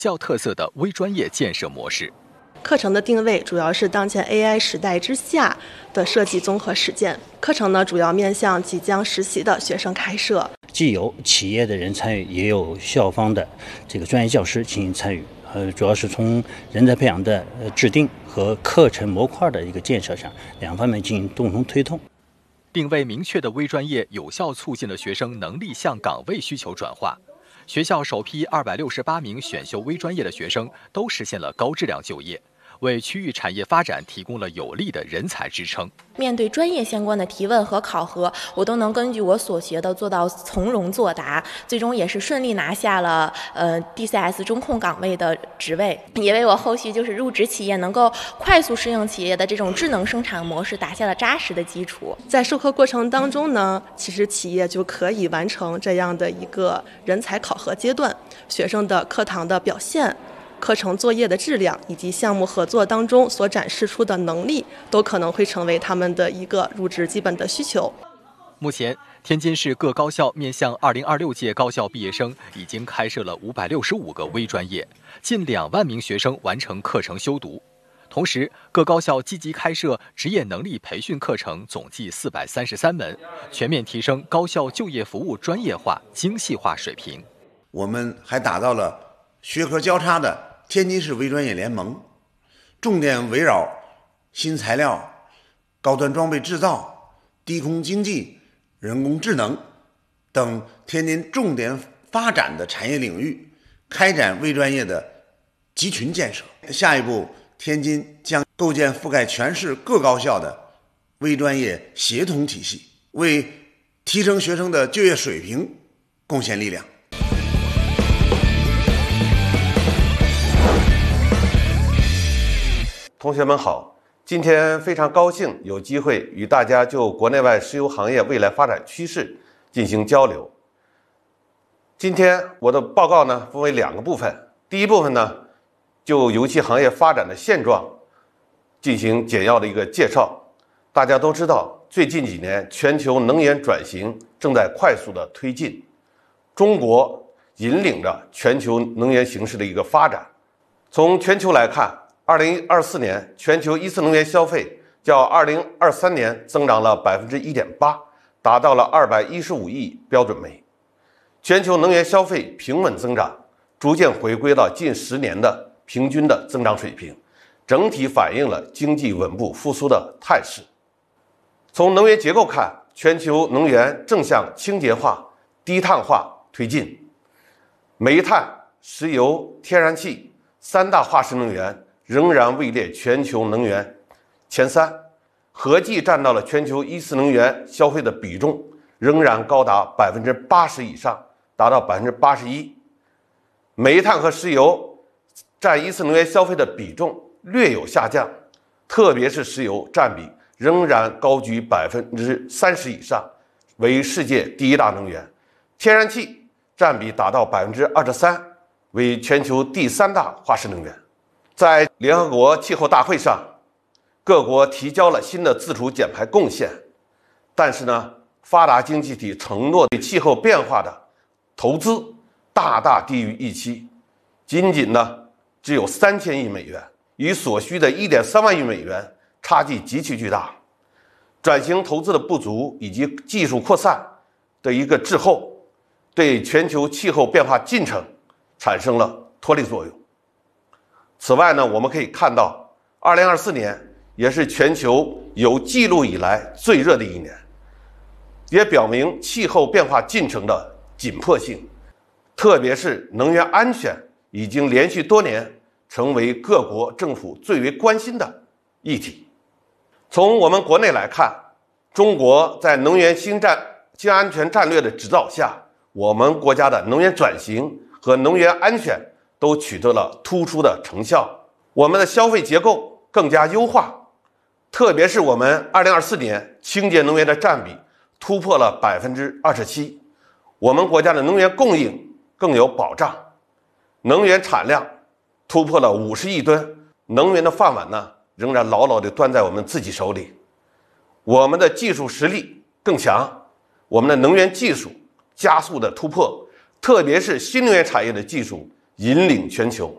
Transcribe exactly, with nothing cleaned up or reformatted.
较特色的微专业建设模式。 课程的定位主要是当前 A I 时代之下的设计综合实践。课程呢，主要面向即将实习的学生开设， 既有企业的人参与，也有校方的这个专业教师进行参与。呃，主要是从人才培养的呃制定和课程模块的一个建设上，两方面进行共同推动。 定位明确的微专业有效促进了学生能力向岗位需求转化。学校首批二百六十八名选修微专业的学生都实现了高质量就业，为区域产业发展提供了有力的人才支撑。 面对专业相关的提问和考核，我都能根据我所学的做到从容作答，最终也是顺利拿下了呃 D C S 中控岗位的职位，也为我后续就是入职企业能够快速适应企业的这种智能生产模式打下了扎实的基础。 在授课过程当中呢，其实企业就可以完成这样的一个人才考核阶段，学生的课堂的表现、课程作业的质量以及项目合作当中所展示出的能力，都可能会成为他们的一个入职基本的需求。 目前，天津市各高校面向二零二六届高校毕业生已经开设了五百六十五个微专业，近两万名学生完成课程修读。同时，各高校积极开设职业能力培训课程，总计四百三十三门，全面提升高校就业服务专业化、精细化水平。 我们还打造了学科交叉的天津市微专业联盟，重点围绕新材料、高端装备制造、低空经济、人工智能等天津重点发展的产业领域，开展微专业的集群建设。下一步，天津将构建覆盖全市各高校的微专业协同体系，为提升学生的就业水平贡献力量。 同学们好，今天非常高兴有机会与大家就国内外石油行业未来发展趋势进行交流。今天我的报告呢分为两个部分，第一部分呢就油气行业发展的现状进行简要的一个介绍。大家都知道，最近几年全球能源转型正在快速的推进，中国引领着全球能源形势的一个发展。从全球来看，二零二四年全球一次能源消费较二零二三年增长了 百分之一点八， 达到了二百一十五亿标准煤。全球能源消费平稳增长，逐渐回归到近十年的平均的增长水平，整体反映了经济稳步复苏的态势。从能源结构看，全球能源正向清洁化、低碳化推进，煤炭、石油、天然气三大化石能源仍然位列全球能源前三，合计占到了全球一次能源消费的比重仍然高达百分之八十以上，达到百分之八十一。煤炭和石油占一次能源消费的比重略有下降，特别是石油占比仍然高居百分之三十以上，为世界第一大能源。天然气占比达到百分之二十三，为全球第三大化石能源。在联合国气候大会上，各国提交了新的自主减排贡献，但是呢，发达经济体承诺对气候变化的投资大大低于预期，仅仅呢只有三千亿美元，与所需的一点三万亿美元差距极其巨大。转型投资的不足以及技术扩散的一个滞后，对全球气候变化进程产生了拖累作用。此外呢，我们可以看到二零二四年也是全球有记录以来最热的一年，也表明气候变化进程的紧迫性，特别是能源安全已经连续多年成为各国政府最为关心的议题。从我们国内来看，中国在能源新战新安全战略的指导下，我们国家的能源转型和能源安全都取得了突出的成效，我们的消费结构更加优化，特别是我们二零二四年清洁能源的占比突破了 百分之二十七， 我们国家的能源供应更有保障，能源产量突破了五十亿吨，能源的饭碗呢仍然牢牢地端在我们自己手里。我们的技术实力更强，我们的能源技术加速的突破，特别是新能源产业的技术引领全球。